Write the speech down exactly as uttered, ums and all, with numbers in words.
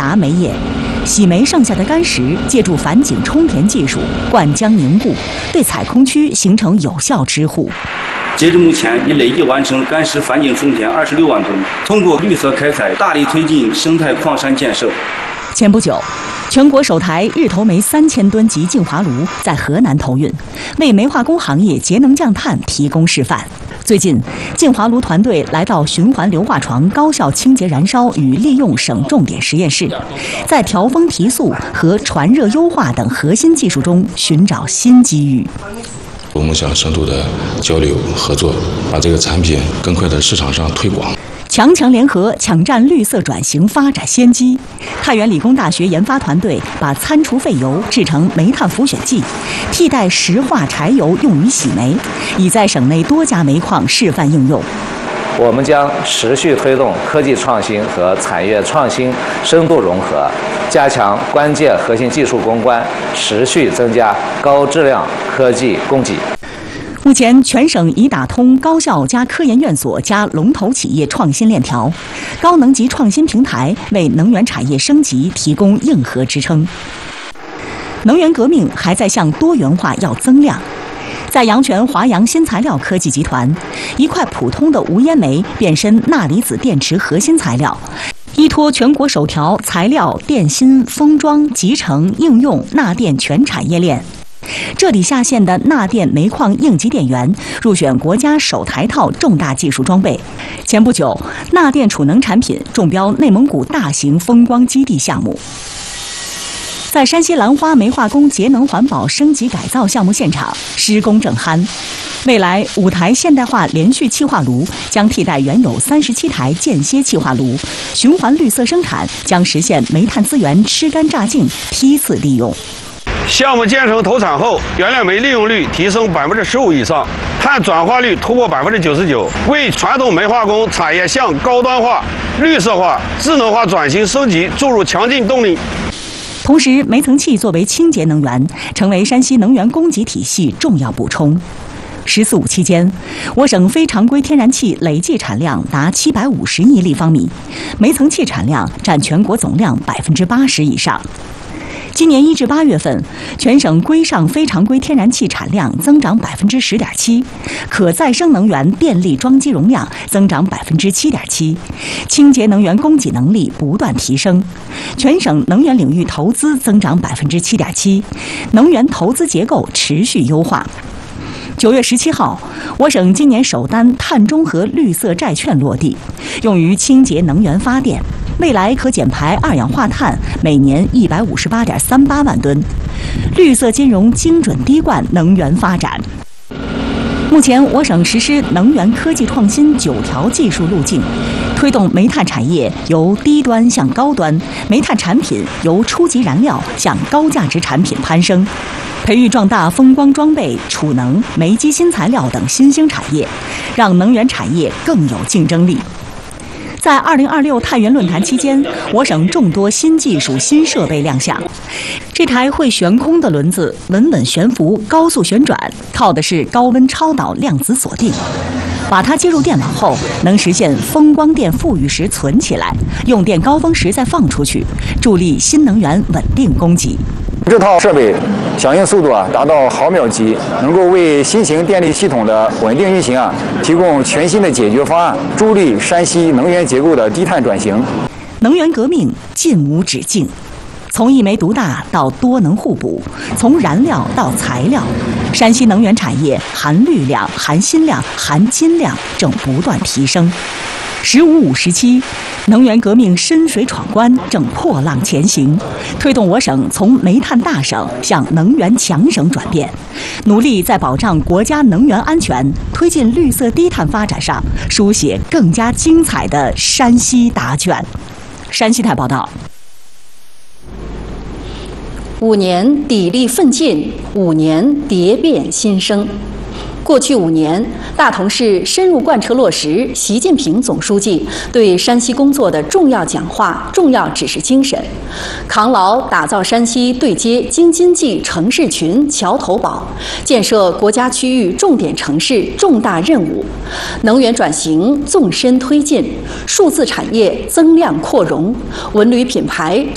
查煤业。洗煤剩下的干石，借助反井充填技术灌浆凝固，对采空区形成有效支护。 截至目前，已累计完成干石反井充填二十六万吨。通过绿色开采，大力推进生态矿山建设。 前不久，全国首台日投煤三千吨级净华炉在河南投运，为煤化工行业节能降碳提供示范。最近，净华炉团队来到循环硫化床高效清洁燃烧与利用省重点实验室，在调风提速和传热优化等核心技术中寻找新机遇。 我们想深度的交流合作，把这个产品更快的市场上推广。 强强联合，抢占绿色转型发展先机。太原理工大学研发团队把餐厨废油制成煤炭浮选剂，替代石化柴油用于洗煤，已在省内多家煤矿示范应用。 我们将持续推动科技创新和产业创新深度融合，加强关键核心技术攻关，持续增加高质量科技供给。 目前，全省已打通高校加科研院所加龙头企业创新链条，高能级创新平台为能源产业升级提供硬核支撑。能源革命还在向多元化要增量。在阳泉华阳新材料科技集团，一块普通的无烟煤变身钠离子电池核心材料，依托全国首条材料、电芯、封装、集成、应用钠电全产业链。这里下线的钠电煤矿应急电源入选国家首台套重大技术装备。前不久，钠电储能产品中标内蒙古大型风光基地项目。在山西兰花煤化工节能环保升级改造项目现场，施工正酣。未来五台现代化连续气化炉将替代原有三十七台间歇气化炉，循环绿色生产将实现煤炭资源吃干榨净批次利用。 项目建成投产后，原料煤利用率提升百分之十五以上，碳转化率突破百分之九十九，为传统煤化工产业向高端化、绿色化、智能化转型升级注入强劲动力。 同时，煤层气作为清洁能源，成为山西能源供给体系重要补充。十四五期间，我省非常规天然气累计产量达七百五十亿立方米，煤层气产量占全国总量百分之八十以上。今年一至八月份，全省规上非常规天然气产量增长百分之十点七，可再生能源电力装机容量增长百分之七点七，清洁能源供给能力不断提升。全省能源领域投资增长百分之七点七，能源投资结构持续优化。九月十七号，我省今年首单碳中和绿色债券落地，用于清洁能源发电。未来可减排二氧化碳每年一百五十八点三八万吨，绿色金融精准滴灌能源发展。目前，我省实施能源科技创新九条技术路径，推动煤炭产业由低端向高端，煤炭产品由初级燃料向高价值产品攀升，培育壮大风光装备、储能、煤机新材料等新兴产业，让能源产业更有竞争力。在二零二六太原论坛期间，我省众多新技术、新设备亮相。这台会悬空的轮子稳稳悬浮、高速旋转，靠的是高温超导量子锁定。把它接入电网后，能实现风光电富裕时存起来，用电高峰时再放出去，助力新能源稳定供给。 这套设备响应速度啊达到毫秒级，能够为新型电力系统的稳定运行啊提供全新的解决方案，助力山西能源结构的低碳转型。 能源革命进无止境，从一煤独大到多能互补，从燃料到材料，山西能源产业含绿量、含新量、含金量正不断提升。十五五时期，能源革命深水闯关，正破浪前行，推动我省从煤炭大省向能源强省转变，努力在保障国家能源安全、推进绿色低碳发展上书写更加精彩的山西答卷。山西台报道。 五年砥砺奋进，五年蝶变新生。过去五年，大同市深入贯彻落实习近平总书记对山西工作的重要讲话、重要指示精神，扛牢打造山西对接京津冀城市群桥头堡，建设国家区域重点城市重大任务，能源转型纵深推进，数字产业增量扩容，文旅品牌